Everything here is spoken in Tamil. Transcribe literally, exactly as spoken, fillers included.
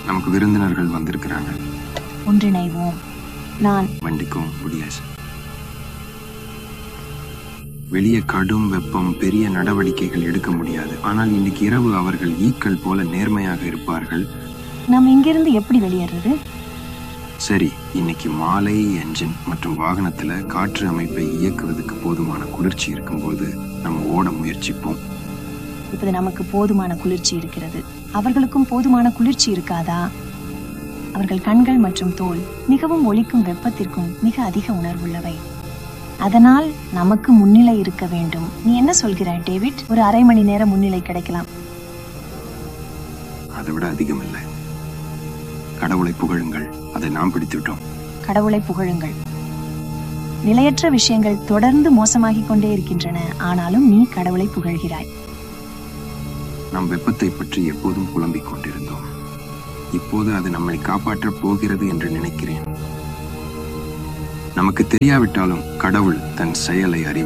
நமக்கு விருந்தினர்கள் வந்திருக்கிறாங்க. ஒன்றிணைவோம். நான் வண்டிக்கும் முடியாது. வெளியே கடும் வெப்பம், பெரிய நடவடிக்கைகள் எடுக்க முடியாது. ஆனால் இன்னைக்கு இரவு அவர்கள் ஈக்கள் போல நேர்மையாக இருப்பார்கள். நாம் இங்கிருந்து எப்படி வெளியேறது? சரி, இன்னைக்கு மாலை என்ஜின் மற்றும் வாகனத்துல காற்று அமைப்பை இயக்குவதற்கு போதுமான குளிர்ச்சி இருக்கும்போது நம்ம ஓட முயற்சிப்போம். இப்போது நமக்கு போதுமான குளிர்ச்சி இருக்கிறது. அவர்களுக்கும் போதுமான குளிர்ச்சி இருக்காதா? அவர்கள் கண்கள் மற்றும் தோல் மிகவும் ஒளிக்கும் வெப்பத்திற்கும் மிக அதிக உணர்வுள்ளவை. அதனால் நமக்கு முன்னிலை இருக்க வேண்டும். நீ என்ன சொல்கிறாய் டேவிட்? ஒரு அரை மணி நேரம் முன்னிலை கிடைக்கலாம். அதை விட அதிகம் இல்லை. கடவுளை புகழுங்கள், அதை நாம் பிடித்துவிட்டோம். கடவுளை புகழுங்கள். நிலையற்ற விஷயங்கள் தொடர்ந்து மோசமாகிக் கொண்டே இருக்கின்றன. ஆனாலும் நீ கடவுளை புகழ்கிறாய். நாம் வெப்பத்தை பற்றி எப்போதும் புலம்பிக் கொண்டிருந்தோம். இப்போது அது நம்மை காப்பாற்றப் போகிறது என்று நினைக்கிறேன். நமக்கு தெரியாவிட்டாலும் கடவுள் தன் செயலை அறிவார்.